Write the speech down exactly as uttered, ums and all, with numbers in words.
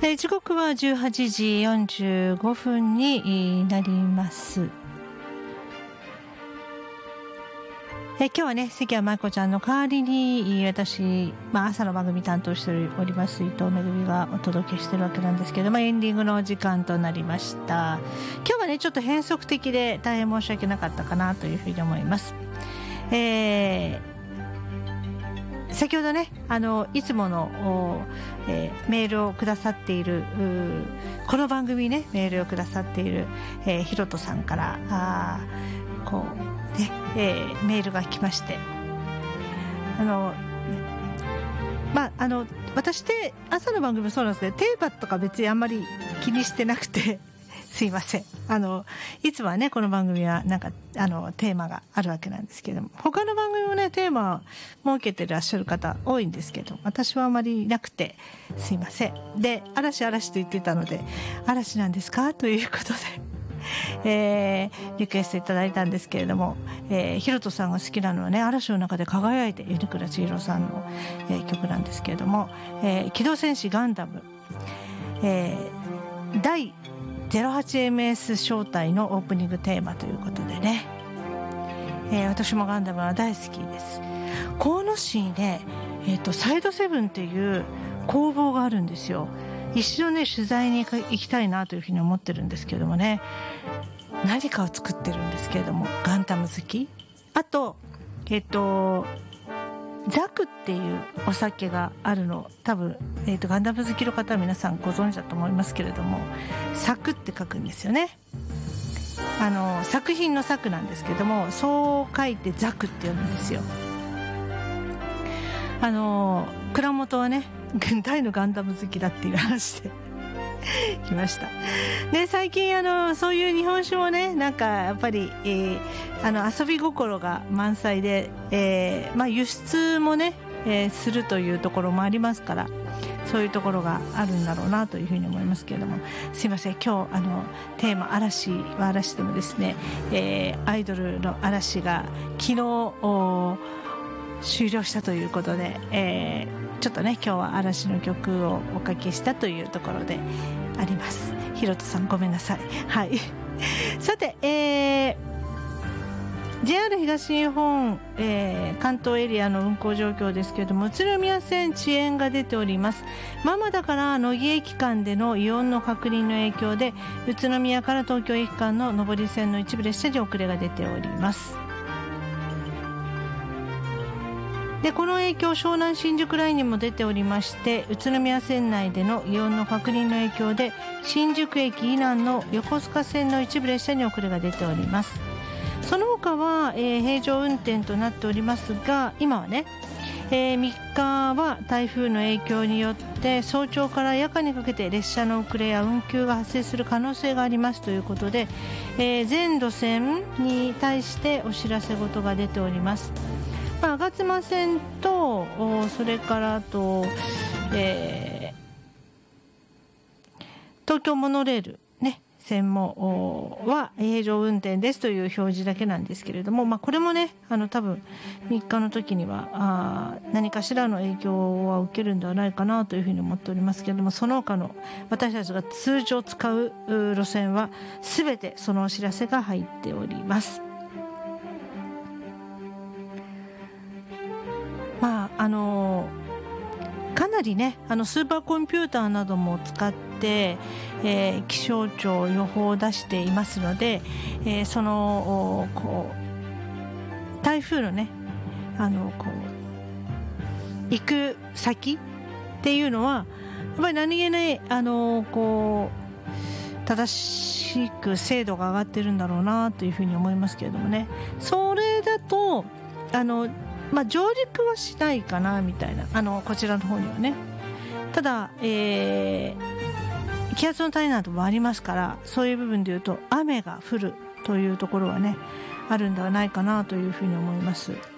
え時刻はじゅうはちじよんじゅうごふんになります。え今日はね、関谷舞子ちゃんの代わりに私、まあ、朝の番組担当しております伊藤めぐみがお届けしてるわけなんですけども、エンディングのお時間となりました。今日はねちょっと変則的で大変申し訳なかったかなというふうに思います。えー先ほどねあのいつもの、えー、メールをくださっているこの番組ねメールをくださっている、えー、ひろとさんからあこうね、えー、メールが来まして、あのまああの私って朝の番組もそうなんですけどテーマとか別にあんまり気にしてなくてすいません。あのいつもはねこの番組はなんかあのテーマがあるわけなんですけども、他の番組もねテーマを設けてらっしゃる方多いんですけど、私はあまりなくてすいません。で嵐嵐と言ってたので嵐なんですかということで、えー、リクエストいただいたんですけれども、えー、ひろとさんが好きなのはね嵐の中で輝いて米倉千尋さんの、えー、曲なんですけれども、えー、機動戦士ガンダム、えー、第ゼロはちエムエス 招待のオープニングテーマということでね、えー、私もガンダムは大好きです。鴻巣にね、えーと、サイドセブンっていう工房があるんですよ。一度ね取材に行きたいなというふうに思ってるんですけれどもね、何かを作ってるんですけれどもガンダム好き、あとえっ、ー、とザクっていうお酒があるの多分、えー、とガンダム好きの方は皆さんご存知だと思いますけれども、作って書くんですよね。あの作品の作なんですけどもそう書いてザクって読むんですよ。あの蔵元はね大のガンダム好きだっていう話で来ました。で最近あのそういう日本酒もねなんかやっぱり、えー、あの遊び心が満載で、えーまあ、輸出もね、えー、するというところもありますから、そういうところがあるんだろうなというふうに思いますけれども、すいません今日あのテーマ嵐は嵐でもですね、えー、アイドルの嵐が昨日終了したということで、えーちょっとね今日は嵐の曲をおかけしたというところであります。ひろとさんごめんなさい。はいさて、えー、ジェイアール 東日本、えー、関東エリアの運行状況ですけれども、宇都宮線遅延が出ております。ママだから野木駅間での異音の確認の影響で宇都宮から東京駅間の上り線の一部列車に遅れが出ております。でこの影響湘南新宿ラインにも出ておりまして、宇都宮線内での異音の確認の影響で新宿駅以南の横須賀線の一部列車に遅れが出ております。その他は、えー、平常運転となっておりますが、今はね、えー、みっかは台風の影響によって早朝から夜間にかけて列車の遅れや運休が発生する可能性がありますということで、えー、全路線に対してお知らせ事が出ております。まあ、吾妻線とそれからと、えー、東京モノレール、ね、線もは平常運転ですという表示だけなんですけれども、まあ、これもねあの多分みっかの時にはあ何かしらの影響は受けるんではないかなというふうに思っておりますけれども、その他の私たちが通常使う路線は全てそのお知らせが入っております。まああのかなりねあのスーパーコンピューターなども使って、えー、気象庁予報を出していますので、えー、そのこう台風のねあのこう行く先っていうのはやっぱり何気ないあのこう正しく精度が上がってるんだろうなというふうに思いますけれどもね、それだとあのまあ、上陸はしないかなみたいな、あのこちらの方にはね。ただ、えー、気圧の谷などもありますから、そういう部分でいうと雨が降るというところはねあるんではないかなというふうに思います。